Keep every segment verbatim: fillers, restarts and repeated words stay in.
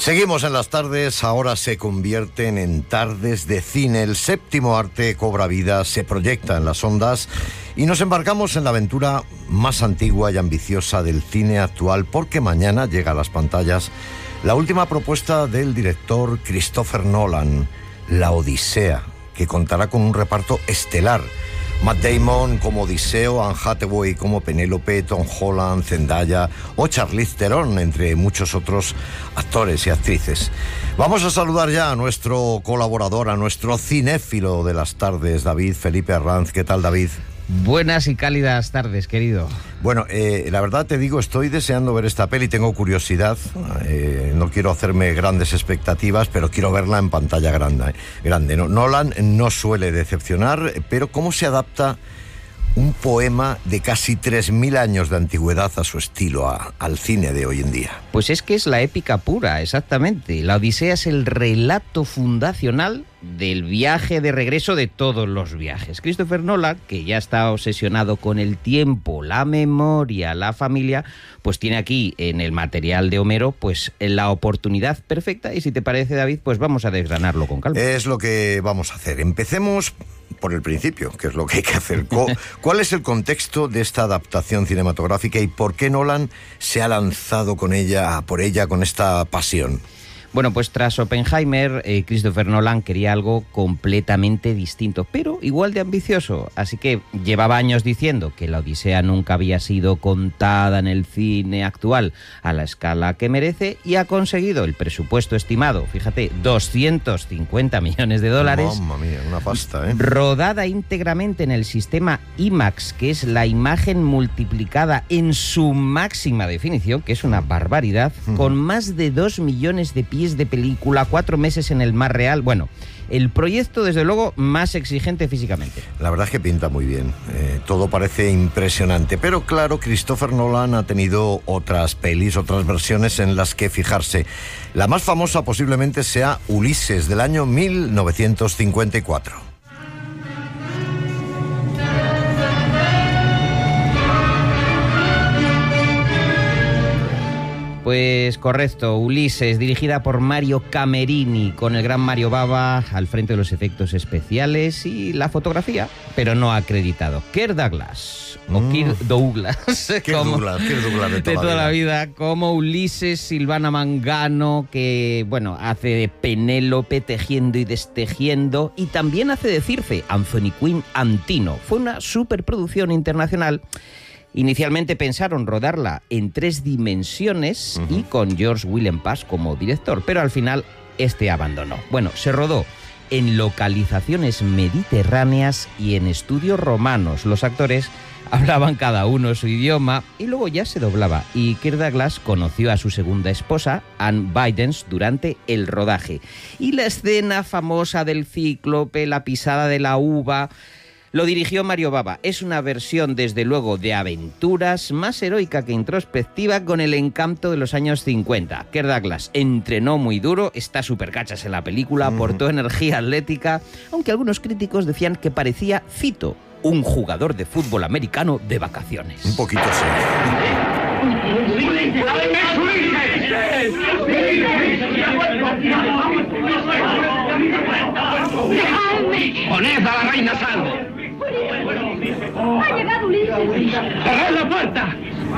Seguimos en las tardes, ahora se convierten en tardes de cine. El séptimo arte cobra vida, se proyecta en las ondas y nos embarcamos en la aventura más antigua y ambiciosa del cine actual, porque mañana llega a las pantallas la última propuesta del director Christopher Nolan, La Odisea, que contará con un reparto estelar. Matt Damon como Odiseo, Anne Hathaway como Penélope, Tom Holland, Zendaya o Charlize Theron, entre muchos otros actores y actrices. Vamos a saludar ya a nuestro colaborador, a nuestro cinéfilo de las tardes, David Felipe Arranz. ¿Qué tal, David? Buenas y cálidas tardes, querido. Bueno, eh, la verdad te digo, estoy deseando ver esta peli, tengo curiosidad, eh, no quiero hacerme grandes expectativas, pero quiero verla en pantalla grande. Eh, grande. ¿no? Nolan no suele decepcionar, pero ¿cómo se adapta un poema de casi tres mil años de antigüedad a su estilo, a, al cine de hoy en día? Pues es que es la épica pura, exactamente. La Odisea es el relato fundacional del viaje de regreso de todos los viajes. Christopher Nolan, que ya está obsesionado con el tiempo, la memoria, la familia, pues tiene aquí en el material de Homero pues la oportunidad perfecta, y si te parece, David, pues vamos a desgranarlo con calma. Es lo que vamos a hacer. Empecemos por el principio, que es lo que hay que hacer. ¿Cuál es el contexto de esta adaptación cinematográfica y por qué Nolan se ha lanzado con ella, por ella, con esta pasión? Bueno, pues tras Oppenheimer, eh, Christopher Nolan quería algo completamente distinto, pero igual de ambicioso. Así que llevaba años diciendo que la Odisea nunca había sido contada en el cine actual a la escala que merece, y ha conseguido el presupuesto estimado, fíjate, doscientos cincuenta millones de dólares. Mamma mía, una pasta, ¿eh? Rodada íntegramente en el sistema IMAX, que es la imagen multiplicada en su máxima definición, que es una barbaridad, uh-huh. con más de dos millones de pies de película, cuatro meses en el mar real. Bueno, el proyecto, desde luego, más exigente físicamente. La verdad es que pinta muy bien. Eh, todo parece impresionante. Pero claro, Christopher Nolan ha tenido otras pelis, otras versiones en las que fijarse. La más famosa posiblemente sea Ulises, del año mil novecientos cincuenta y cuatro. Pues correcto, Ulises, dirigida por Mario Camerini, con el gran Mario Bava al frente de los efectos especiales y la fotografía, pero no acreditado. Kirk Douglas, o mm. Kirk Douglas, Kirk como, Douglas, Kirk Douglas de toda, de toda la, vida. la vida, como Ulises, Silvana Mangano, que bueno, hace de Penélope tejiendo y destejiendo, y también hace de Circe, Anthony Quinn Antino. Fue una superproducción internacional. Inicialmente pensaron rodarla en tres dimensiones uh-huh. y con George Willem Paz como director, pero al final este abandonó. Bueno, se rodó en localizaciones mediterráneas y en estudios romanos. Los actores hablaban cada uno su idioma y luego ya se doblaba. Y Kirk Douglas conoció a su segunda esposa, Anne Bidens, durante el rodaje. Y la escena famosa del cíclope, la pisada de la uva, lo dirigió Mario Bava. Es una versión, desde luego, de aventuras, más heroica que introspectiva, con el encanto de los años cincuenta. Kirk Douglas entrenó muy duro, está súper cachas en la película, mm. aportó energía atlética, aunque algunos críticos decían que parecía, cito, un jugador de fútbol americano de vacaciones. Un poquito sí. ¡Poned a la reina a salvo! ¡Ha llegado Ulises! ¡Cerrad la puerta!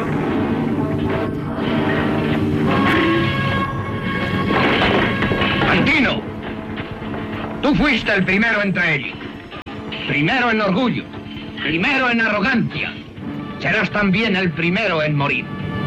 Antino, tú fuiste el primero entre ellos. Primero en orgullo, primero en arrogancia. Serás también el primero en morir.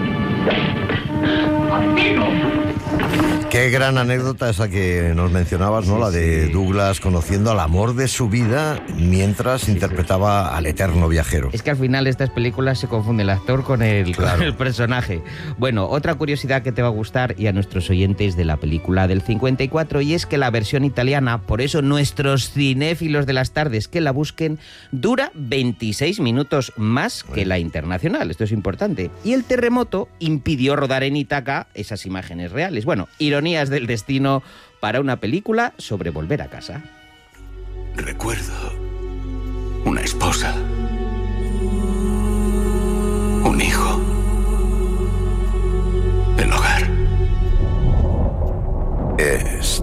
¡Antino! Qué gran anécdota esa que nos mencionabas, ¿no? Sí, la de sí. Douglas conociendo al amor de su vida mientras sí, interpretaba sí. al eterno viajero. Es que al final de estas películas se confunde el actor con el, claro. con el personaje. Bueno, otra curiosidad que te va a gustar, y a nuestros oyentes, de la película del cincuenta y cuatro, y es que la versión italiana, por eso nuestros cinéfilos de las tardes que la busquen, dura veintiséis minutos más que bueno. la internacional. Esto es importante. Y el terremoto impidió rodar en Ítaca esas imágenes reales. Bueno, ironías del destino para una película sobre volver a casa. Recuerdo una esposa, un hijo, el hogar.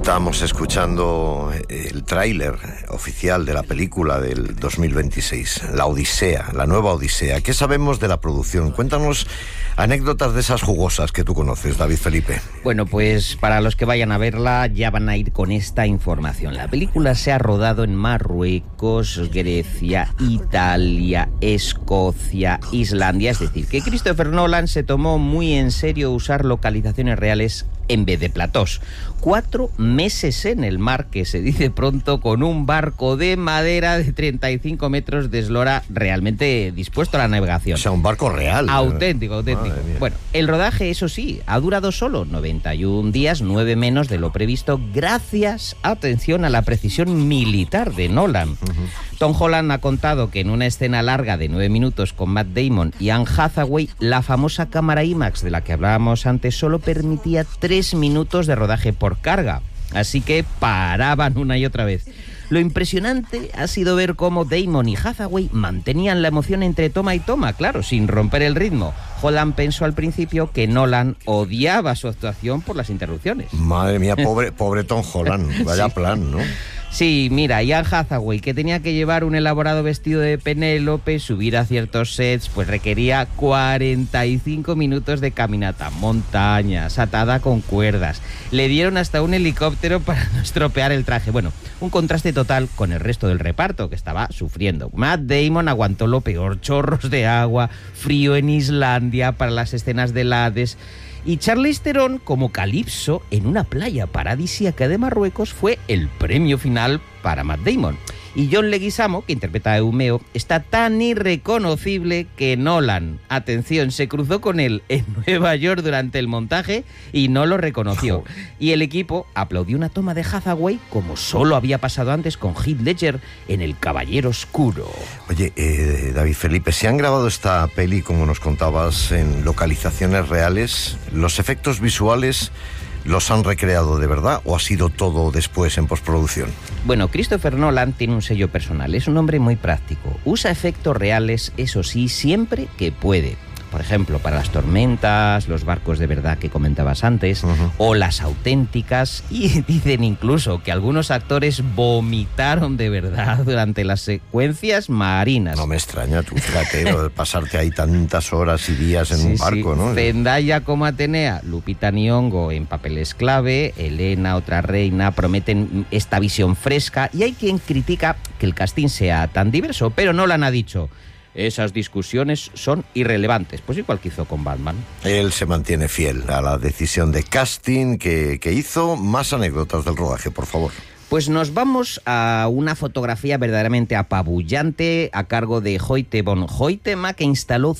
Estamos escuchando el tráiler oficial de la película del dos mil veintiséis, La Odisea, la nueva Odisea. ¿Qué sabemos de la producción? Cuéntanos anécdotas de esas jugosas que tú conoces, David Felipe. Bueno, pues para los que vayan a verla ya van a ir con esta información. La película se ha rodado en Marruecos, Grecia, Italia, Escocia, Islandia. Es decir, que Christopher Nolan se tomó muy en serio usar localizaciones reales en vez de platós. Cuatro meses en el mar, que se dice pronto, con un barco de madera de treinta y cinco metros de eslora realmente dispuesto a la navegación. O sea, un barco real. Auténtico, auténtico. Bueno, el rodaje, eso sí, ha durado solo noventa y un días, nueve menos de lo previsto, gracias, atención, a la precisión militar de Nolan. Uh-huh. Tom Holland ha contado que en una escena larga de nueve minutos con Matt Damon y Anne Hathaway, la famosa cámara IMAX de la que hablábamos antes solo permitía tres minutos de rodaje por carga, así que paraban una y otra vez. Lo impresionante ha sido ver cómo Damon y Hathaway mantenían la emoción entre toma y toma, claro, sin romper el ritmo. Holland pensó al principio que Nolan odiaba su actuación por las interrupciones. Madre mía, pobre, pobre Tom Holland, vaya Sí. plan, ¿no? Sí, mira, y Anne Hathaway, que tenía que llevar un elaborado vestido de Penélope, subir a ciertos sets, pues requería cuarenta y cinco minutos de caminata, montañas, atada con cuerdas. Le dieron hasta un helicóptero para no estropear el traje. Bueno, un contraste total con el resto del reparto, que estaba sufriendo. Matt Damon aguantó lo peor, chorros de agua, frío en Islandia para las escenas del Hades. Y Charlize Theron como Calipso en una playa paradisíaca de Marruecos fue el premio final para Matt Damon. Y John Leguizamo, que interpreta a Eumeo, está tan irreconocible que Nolan, atención, se cruzó con él en Nueva York durante el montaje y no lo reconoció. Y el equipo aplaudió una toma de Hathaway como solo había pasado antes con Heath Ledger en El Caballero Oscuro. Oye, eh, David Felipe, ¿se han grabado esta peli, como nos contabas, en localizaciones reales? ¿Los efectos visuales los han recreado de verdad o ha sido todo después en postproducción? Bueno, Christopher Nolan tiene un sello personal, es un hombre muy práctico. Usa efectos reales, eso sí, siempre que puede. Por ejemplo, para las tormentas, los barcos de verdad que comentabas antes, uh-huh. o las auténticas, y dicen incluso que algunos actores vomitaron de verdad durante las secuencias marinas. No me extraña, tú fíjate, lo de pasarte ahí tantas horas y días en sí, un barco, sí. ¿no? Zendaya como Atenea, Lupita Nyong'o en papeles clave, Elena, otra reina, prometen esta visión fresca, y hay quien critica que el casting sea tan diverso, pero Nolan ha dicho: esas discusiones son irrelevantes, pues igual que hizo con Batman. Él se mantiene fiel a la decisión de casting que, que hizo. Más anécdotas del rodaje, por favor. Pues nos vamos a una fotografía verdaderamente apabullante a cargo de Hoyte von Hoytema, que instaló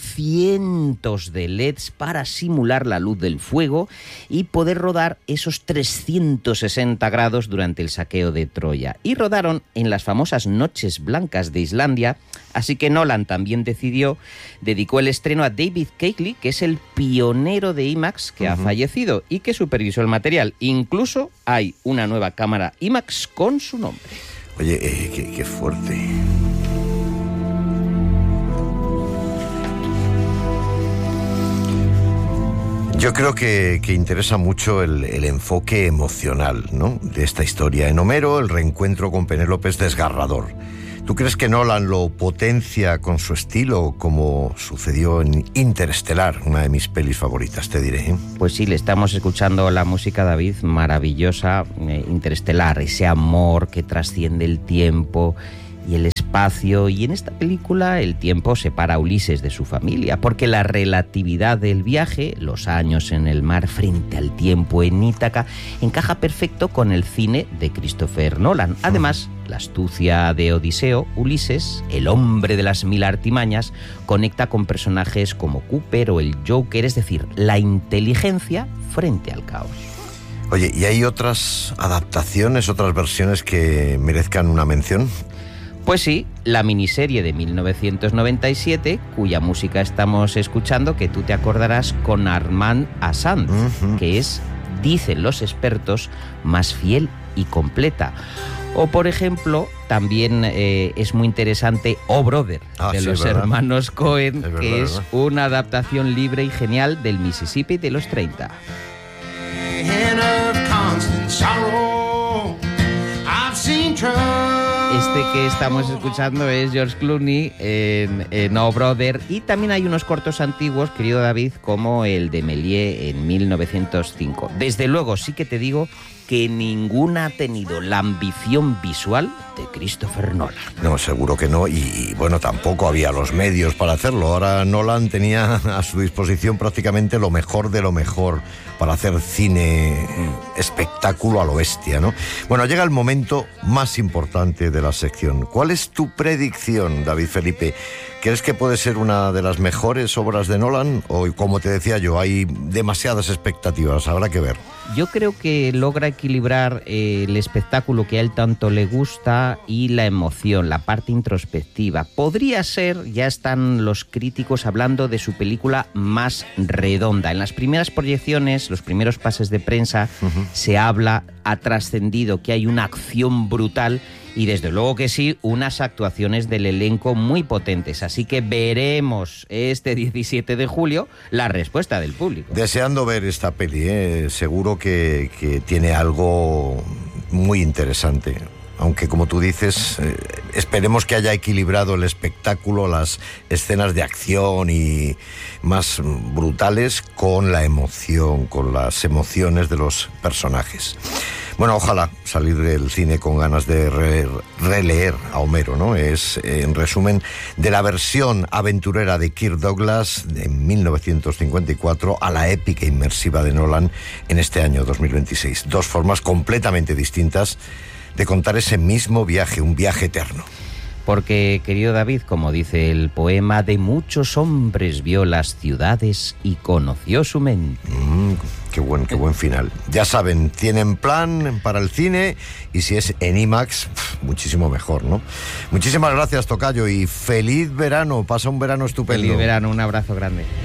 cientos de L E Ds para simular la luz del fuego y poder rodar esos trescientos sesenta grados durante el saqueo de Troya. Y rodaron en las famosas Noches Blancas de Islandia, así que Nolan también decidió, dedicó el estreno a David Keighley, que es el pionero de IMAX que uh-huh. ha fallecido y que supervisó el material. Incluso hay una nueva cámara IMAX con su nombre. Oye, eh, qué, qué fuerte. Yo creo que, que interesa mucho el, el enfoque emocional, ¿no?, de esta historia. En Homero, el reencuentro con Penélope es desgarrador. ¿Tú crees que Nolan lo potencia con su estilo, como sucedió en Interestelar, una de mis pelis favoritas, te diré, ¿eh? Pues sí, le estamos escuchando la música, David, maravillosa, eh, Interestelar, ese amor que trasciende el tiempo y el espacio. Y en esta película el tiempo separa a Ulises de su familia, porque la relatividad del viaje, los años en el mar frente al tiempo en Ítaca, encaja perfecto con el cine de Christopher Nolan. Además, la astucia de Odiseo, Ulises, el hombre de las mil artimañas, conecta con personajes como Cooper o el Joker, es decir, la inteligencia frente al caos. Oye, ¿y hay otras adaptaciones, otras versiones que merezcan una mención? Pues sí, la miniserie de mil novecientos noventa y siete, cuya música estamos escuchando, que tú te acordarás, con Armand Assad, uh-huh. que es, dicen los expertos, más fiel y completa. O, por ejemplo, también eh, es muy interesante Oh Brother, ah, de sí, los ¿verdad? hermanos Coen, es verdad, que es ¿verdad? una adaptación libre y genial del Mississippi de los treinta. Of constant sorrow. Este que estamos escuchando es George Clooney en, en Oh Brother, y también hay unos cortos antiguos, querido David, como el de Méliès en mil novecientos cinco. Desde luego, sí que te digo que ninguna ha tenido la ambición visual de Christopher Nolan. No, seguro que no, y, y bueno, tampoco había los medios para hacerlo. Ahora Nolan tenía a su disposición prácticamente lo mejor de lo mejor para hacer cine espectáculo a lo bestia, ¿no? Bueno, llega el momento más importante de la sección. ¿Cuál es tu predicción, David Felipe? ¿Crees que puede ser una de las mejores obras de Nolan? O, como te decía yo, hay demasiadas expectativas, habrá que ver. Yo creo que logra equilibrar eh, el espectáculo que a él tanto le gusta y la emoción, la parte introspectiva. Podría ser, ya están los críticos hablando de su película más redonda. En las primeras proyecciones, los primeros pases de prensa, uh-huh. se habla, ha trascendido que hay una acción brutal y desde luego que sí, unas actuaciones del elenco muy potentes. Así que veremos este diecisiete de julio la respuesta del público. Deseando ver esta peli, ¿eh? Seguro que, que tiene algo muy interesante. Aunque, como tú dices, eh, esperemos que haya equilibrado el espectáculo, las escenas de acción y más brutales con la emoción, con las emociones de los personajes. Bueno, ojalá salir del cine con ganas de re- releer a Homero, ¿no? Es, en resumen, de la versión aventurera de Kirk Douglas en mil novecientos cincuenta y cuatro a la épica inmersiva de Nolan en este año dos mil veintiséis. Dos formas completamente distintas de contar ese mismo viaje, un viaje eterno. Porque, querido David, como dice el poema, de muchos hombres vio las ciudades y conoció su mente. Mm, qué buen, qué buen final. Ya saben, tienen plan para el cine y si es en IMAX, pff, muchísimo mejor, ¿no? Muchísimas gracias, tocayo, y feliz verano. Pasa un verano estupendo. Feliz verano, un abrazo grande.